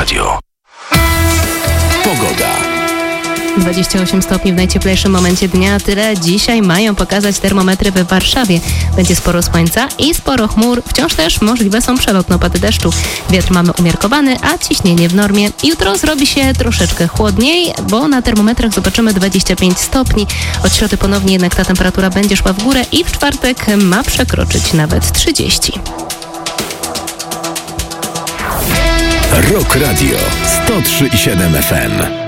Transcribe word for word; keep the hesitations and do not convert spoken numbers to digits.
Radio. Pogoda. dwadzieścia osiem stopni w najcieplejszym momencie dnia. Tyle dzisiaj mają pokazać termometry w Warszawie. Będzie sporo słońca i sporo chmur. Wciąż też możliwe są przelotne opady deszczu. Wiatr mamy umiarkowany, a ciśnienie w normie. Jutro zrobi się troszeczkę chłodniej, bo na termometrach zobaczymy dwadzieścia pięć stopni. Od środy ponownie jednak ta temperatura będzie szła w górę i w czwartek ma przekroczyć nawet trzydzieści. Rock Radio sto trzy i siedem F M.